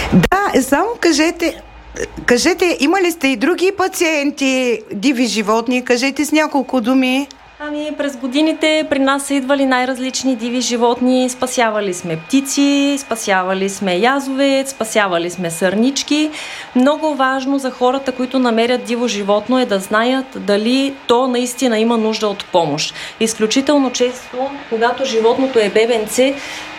Да, само кажете, има ли сте и други пациенти, диви животни? Кажете с няколко думи. През годините при нас са идвали най-различни диви животни. Спасявали сме птици, спасявали сме язовец, спасявали сме сърнички. Много важно за хората, които намерят диво животно, е да знаят дали то наистина има нужда от помощ. Изключително често, когато животното е бебенце,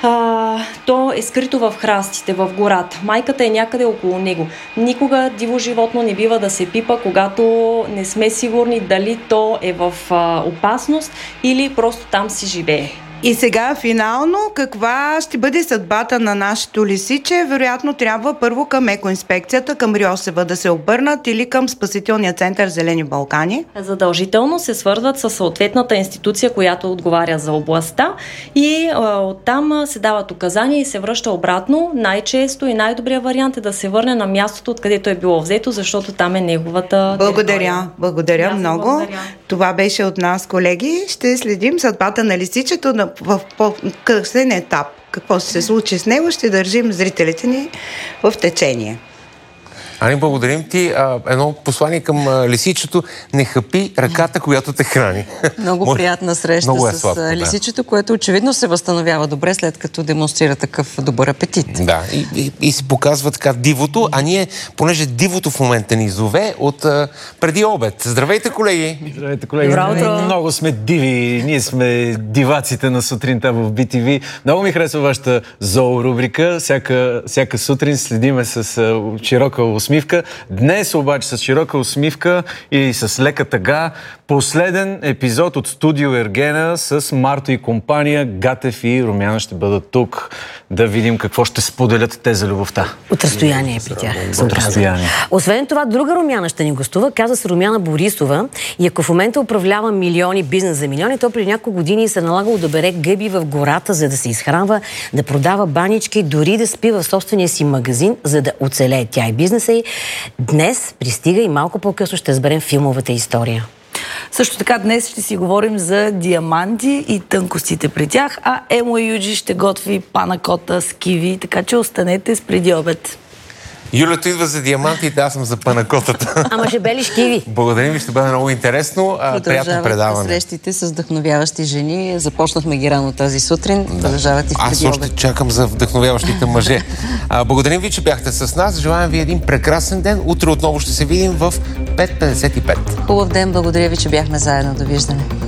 то е скрито в храстите, в гората. Майката е някъде около него. Никога диво животно не бива да се пипа, когато не сме сигурни дали то е в опасност или просто там си живее. И сега финално, каква ще бъде съдбата на нашето лисиче? Вероятно трябва първо към екоинспекцията, към РИОСВ да се обърнат или към спасителния център Зелени Балкани? Задължително се свързват с съответната институция, която отговаря за областта и оттам се дават указания и се връща обратно. Най-често и най-добрият вариант е да се върне на мястото, откъдето е било взето, защото там е неговата територия. Благодаря много. Благодаря. Това беше от нас, колеги. Ще следим съдбата на лисичето в по-късен етап. Какво ще се случи с него, ще държим зрителите ни в течение. Ани, благодарим ти. Едно послание към лисичето: не хапи ръката, която те храни. Много приятна среща с лисичето, което очевидно се възстановява добре, след като демонстрира такъв добър апетит. Да, и се показва така дивото, а ние, понеже дивото в момента ни зове от преди обед. Здравейте, колеги! Здравейте, колеги! Много сме диви. Ние сме диваците на сутринта в BTV. Много ми харесва вашата зоорубрика. Всяка сутрин следиме с широка усмивка. Днес обаче с широка усмивка и с лека тъга последен епизод от Студио Ергена с Марто и компания. Гатев и Румяна ще бъдат тук да видим какво ще споделят те за любовта. От разстояние при тях. От разстояние. Освен това, друга Румяна ще ни гостува. Каза се Румяна Борисова и ако в момента управлява милиони, бизнес за милиони, то при няколко години се налагало да бере гъби в гората, за да се изхранва, да продава банички, дори да спи в собствения си магазин, за да оцелее тя и бизнеса й. Днес пристига и малко по-късно ще разберем филмовата история. Също така днес ще си говорим за диаманти и тънкостите при тях, а Емо и Юджи ще готви панакота с киви, така че останете с преди обед. Юлето идва за диамантите, аз съм за панакотата. Ама ще белиш киви. Благодарим ви, ще бъде много интересно. Приятно предаване. Срещите с вдъхновяващи жени. Започнахме ги рано тази сутрин. Продължават и в преди обед. Аз още чакам за вдъхновяващите мъже. Благодарим ви, че бяхте с нас. Желаем ви един прекрасен ден. Утре отново ще се видим в 5:55. Хубав ден, благодаря ви, че бяхме заедно. Довиждане.